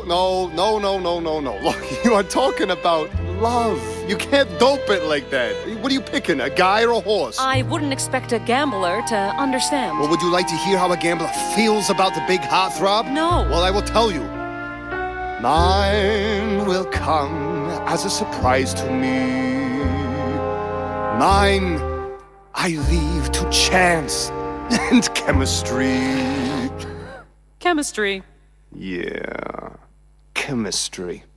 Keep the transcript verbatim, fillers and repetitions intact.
no, no, no, no, no, no. Look, you are talking about love. You can't dope it like that. What are you picking, a guy or a horse? I wouldn't expect a gambler to understand. Well, would you like to hear how a gambler feels about the big heartthrob? No. Well, I will tell you. Mine will come as a surprise to me. Mine I leave to chance and chemistry. Chemistry. Yeah, chemistry.